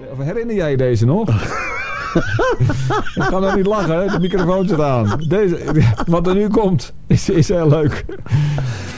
Of herinner jij je deze nog? Ik kan er niet lachen, de microfoon zit aan. Deze, wat er nu komt is heel leuk.